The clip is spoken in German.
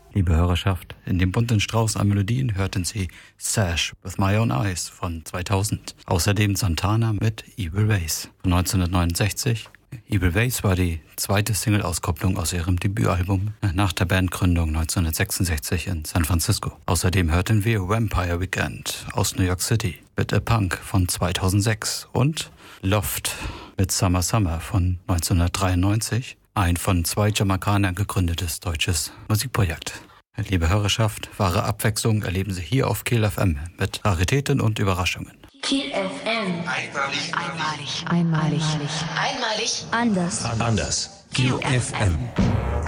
Liebe Hörerschaft, in dem bunten Strauß an Melodien hörten Sie Sash with My Own Eyes von 2000. Außerdem Santana mit Evil Ways von 1969. Evil Ways war die zweite Single-Auskopplung aus ihrem Debütalbum nach der Bandgründung 1966 in San Francisco. Außerdem hörten wir Vampire Weekend aus New York City mit A Punk von 2006 und Loft mit Summer Summer von 1993. Ein von 2 Jamaikanern gegründetes deutsches Musikprojekt. Liebe Hörerschaft, wahre Abwechslung erleben Sie hier auf Kiel FM mit Raritäten und Überraschungen. Kiel FM. Einmalig. Einmalig. Einmalig. Einmalig. Anders. Anders. Kiel FM.